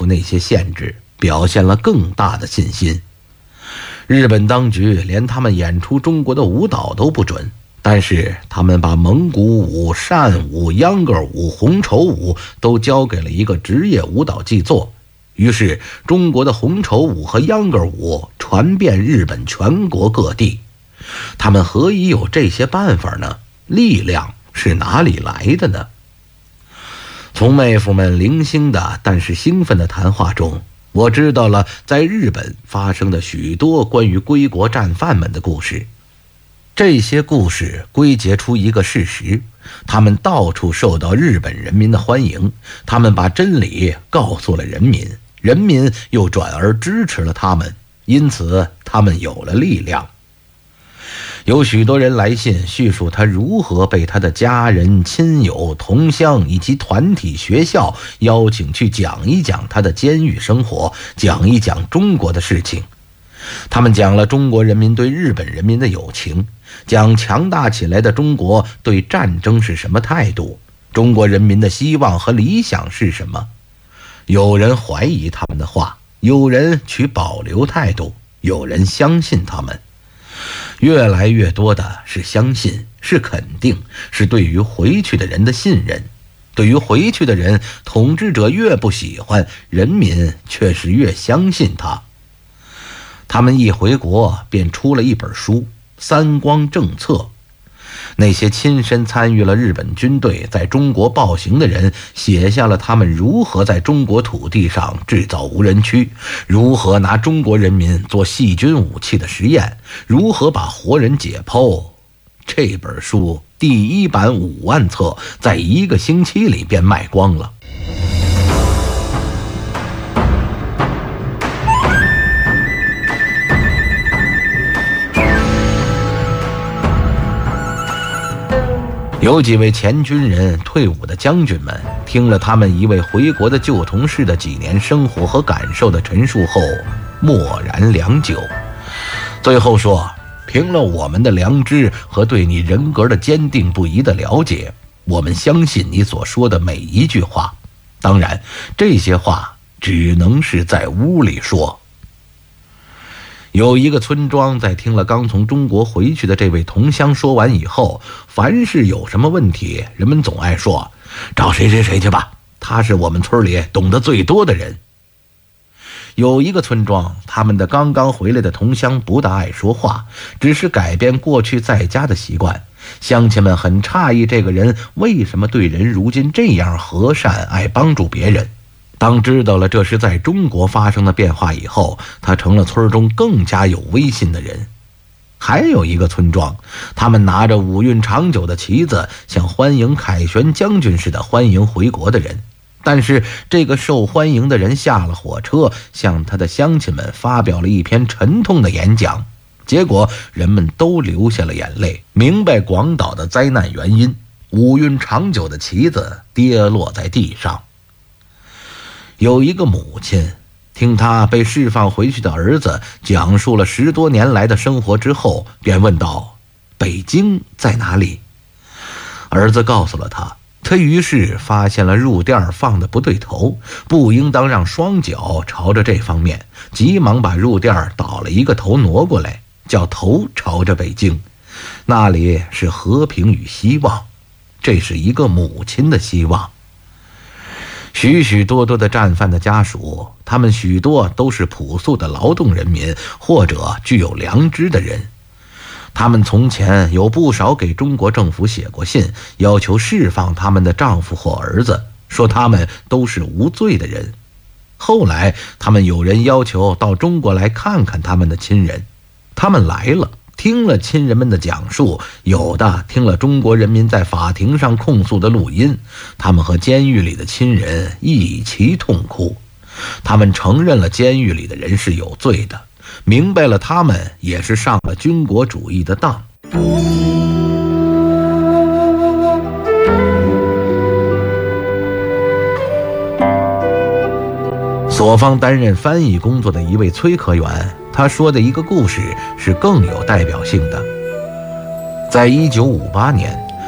那些限制，表现了更大的信心。日本当局连他们演出中国的舞蹈都不准，但是他们把蒙古舞、善舞、秧歌舞、红绸舞都交给了一个职业舞蹈祭作。于是中国的红绸舞和秧歌舞传遍日本全国各地。他们何以有这些办法呢？力量是哪里来的呢？从妹夫们零星的但是兴奋的谈话中，我知道了在日本发生的许多关于归国战犯们的故事。这些故事归结出一个事实：他们到处受到日本人民的欢迎，他们把真理告诉了人民，人民又转而支持了他们，因此他们有了力量。有许多人来信叙述他如何被他的家人、亲友、同乡以及团体学校邀请去讲一讲他的监狱生活，讲一讲中国的事情。他们讲了中国人民对日本人民的友情，讲强大起来的中国对战争是什么态度，中国人民的希望和理想是什么。有人怀疑他们的话，有人持保留态度，有人相信他们。越来越多的是相信，是肯定，是对于回去的人的信任。对于回去的人，统治者越不喜欢，人民却是越相信他。他们一回国便出了一本书《三光政策》。那些亲身参与了日本军队在中国暴行的人，写下了他们如何在中国土地上制造无人区，如何拿中国人民做细菌武器的实验，如何把活人解剖。这本书第一版5万册，在1个星期里便卖光了。有几位前军人、退伍的将军们听了他们一位回国的旧同事的几年生活和感受的陈述后，默然良久，最后说：凭了我们的良知和对你人格的坚定不移的了解，我们相信你所说的每一句话。当然，这些话只能是在屋里说。有一个村庄在听了刚从中国回去的这位同乡说完以后，凡是有什么问题，人们总爱说：找谁谁谁去吧，他是我们村里懂得最多的人。有一个村庄，他们的刚刚回来的同乡不大爱说话，只是改变过去在家的习惯。乡亲们很诧异这个人为什么对人如今这样和善，爱帮助别人。当知道了这是在中国发生的变化以后，他成了村中更加有威信的人。还有一个村庄，他们拿着五运长久的旗子，像欢迎凯旋将军似的欢迎回国的人。但是这个受欢迎的人下了火车，向他的乡亲们发表了一篇沉痛的演讲，结果人们都流下了眼泪，明白广岛的灾难原因，五运长久的旗子跌落在地上。有一个母亲听他被释放回去的儿子讲述了10多年来的生活之后，便问道：北京在哪里？儿子告诉了他，他于是发现了入垫放的不对头，不应当让双脚朝着这方面，急忙把入垫倒了一个头挪过来，叫头朝着北京，那里是和平与希望，这是一个母亲的希望。许许多多的战犯的家属，他们许多都是朴素的劳动人民，或者具有良知的人。他们从前有不少给中国政府写过信，要求释放他们的丈夫或儿子，说他们都是无罪的人。后来他们有人要求到中国来看看他们的亲人，他们来了，听了亲人们的讲述，有的听了中国人民在法庭上控诉的录音，他们和监狱里的亲人一起痛哭。他们承认了监狱里的人是有罪的，明白了他们也是上了军国主义的当。所方担任翻译工作的一位崔科员，他说的一个故事是更有代表性的。在1958年，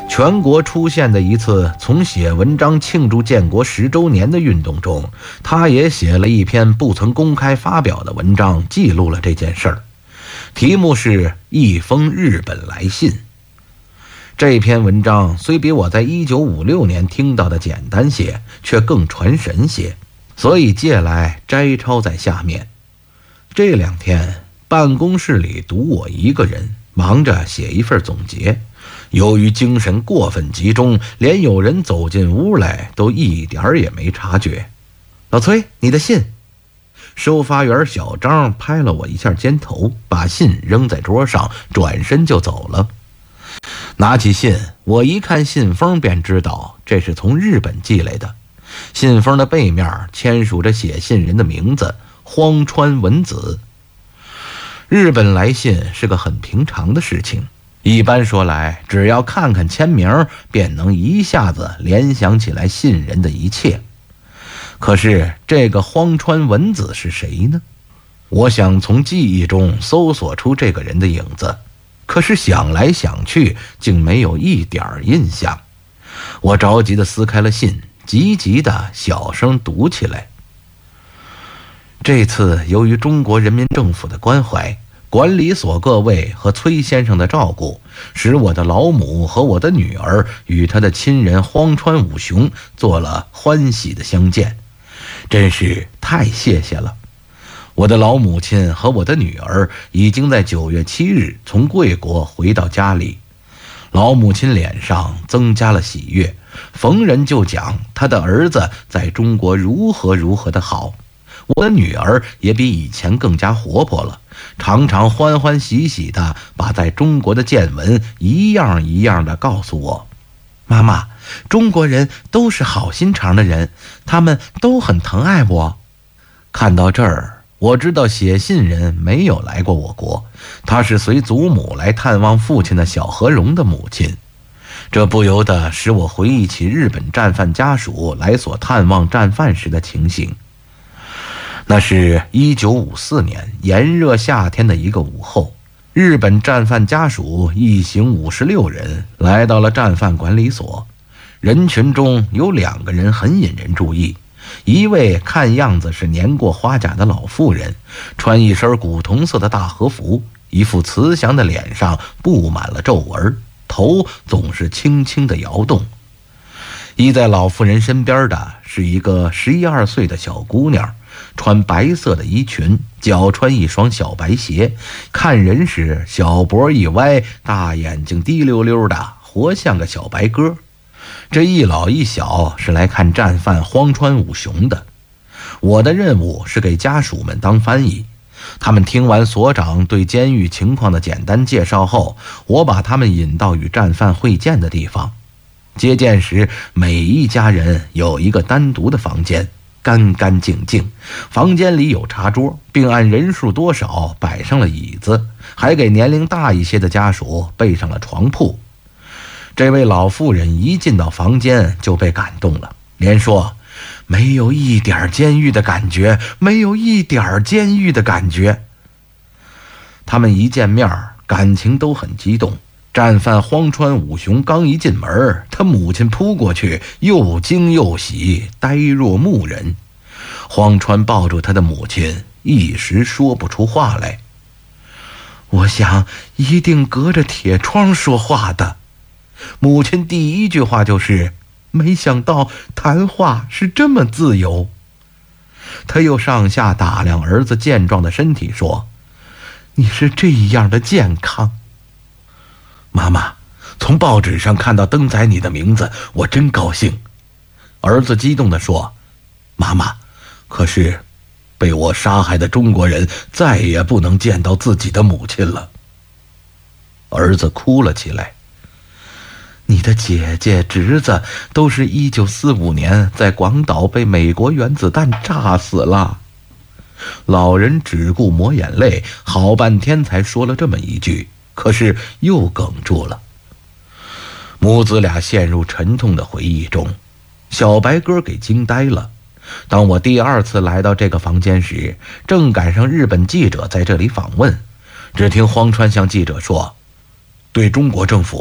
全国出现的一次从写文章庆祝建国10周年的运动中，他也写了一篇不曾公开发表的文章，记录了这件事儿。题目是《一封日本来信》。这篇文章虽比我在1956年听到的简单些，却更传神些，所以借来摘抄在下面。这2天，办公室里独我一个人，忙着写一份总结。由于精神过分集中，连有人走进屋来都一点儿也没察觉。老崔，你的信。收发员小张拍了我一下肩头，把信扔在桌上，转身就走了。拿起信，我一看信封便知道这是从日本寄来的。信封的背面签署着写信人的名字荒川文子。日本来信是个很平常的事情，一般说来，只要看看签名，便能一下子联想起来信人的一切。可是这个荒川文子是谁呢？我想从记忆中搜索出这个人的影子，可是想来想去，竟没有一点印象。我着急地撕开了信，急急地小声读起来。这次由于中国人民政府的关怀，管理所各位和崔先生的照顾，使我的老母和我的女儿与他的亲人荒川武雄做了欢喜的相见，真是太谢谢了。我的老母亲和我的女儿已经在9月7日从贵国回到家里，老母亲脸上增加了喜悦，逢人就讲她的儿子在中国如何的好。我的女儿也比以前更加活泼了，常常欢欢喜喜地把在中国的见闻一样一样地告诉我。妈妈，中国人都是好心肠的人，他们都很疼爱我。看到这儿，我知道写信人没有来过我国，他是随祖母来探望父亲的小和荣的母亲。这不由得使我回忆起日本战犯家属来所探望战犯时的情形。那是1954年炎热夏天的一个午后，日本战犯家属一行56人来到了战犯管理所。人群中有2个人很引人注意，一位看样子是年过花甲的老妇人，穿一身古铜色的大和服，一副慈祥的脸上布满了皱纹，头总是轻轻地摇动。依在老妇人身边的是一个11、12岁的小姑娘，穿白色的衣裙，脚穿一双小白鞋，看人时小脖一歪，大眼睛滴溜溜的，活像个小白鸽。这一老一小是来看战犯荒川武雄的。我的任务是给家属们当翻译。他们听完所长对监狱情况的简单介绍后，我把他们引到与战犯会见的地方。接见时，每一家人有一个单独的房间，干干净净，房间里有茶桌，并按人数多少摆上了椅子，还给年龄大一些的家属备上了床铺。这位老妇人一进到房间就被感动了，连说没有一点监狱的感觉，没有一点监狱的感觉。他们一见面，感情都很激动。战犯荒川武雄刚一进门，他母亲扑过去，又惊又喜，呆若木人。荒川抱住他的母亲，一时说不出话来。我想一定隔着铁窗说话的。母亲第一句话就是没想到谈话是这么自由。他又上下打量儿子健壮的身体，说：你是这样的健康。妈妈，从报纸上看到登载你的名字，我真高兴。儿子激动地说：妈妈，可是被我杀害的中国人再也不能见到自己的母亲了。儿子哭了起来。你的姐姐、侄子都是1945年在广岛被美国原子弹炸死了。老人只顾抹眼泪，好半天才说了这么一句，可是又哽住了。母子俩陷入沉痛的回忆中，小白鸽给惊呆了。当我第2次来到这个房间时，正赶上日本记者在这里访问。只听荒川向记者说：对中国政府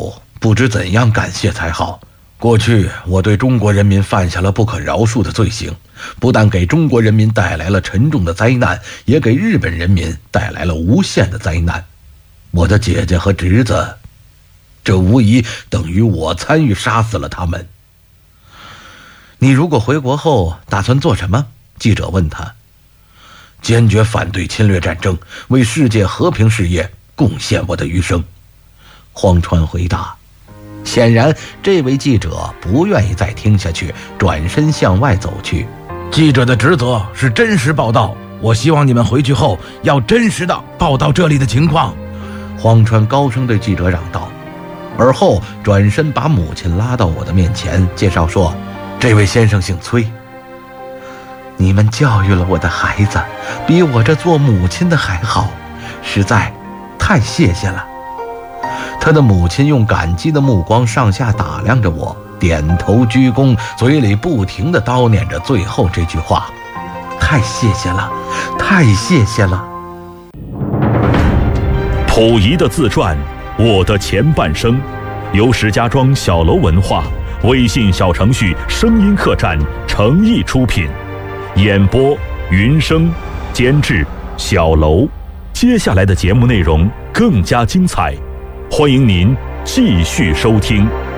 不知怎样感谢才好。过去我对中国人民犯下了不可饶恕的罪行，不但给中国人民带来了沉重的灾难，也给日本人民带来了无限的灾难。我的姐姐和侄子，这无疑等于我参与杀死了他们。你如果回国后打算做什么？记者问他。坚决反对侵略战争，为世界和平事业贡献我的余生。荒川回答。显然这位记者不愿意再听下去，转身向外走去。 记者的职责是真实报道，我希望你们回去后要真实的报道这里的情况。 荒川高声对记者嚷道，而后转身把母亲拉到我的面前，介绍说，这位先生姓崔，你们教育了我的孩子，比我这做母亲的还好，实在太谢谢了。他的母亲用感激的目光上下打量着我，点头鞠躬，嘴里不停地叨念着最后这句话，太谢谢了，太谢谢了。 溥仪的自传《我的前半生》，由石家庄小楼文化微信小程序声音客栈诚意出品，演播云生，监制小楼。接下来的节目内容更加精彩，欢迎您继续收听。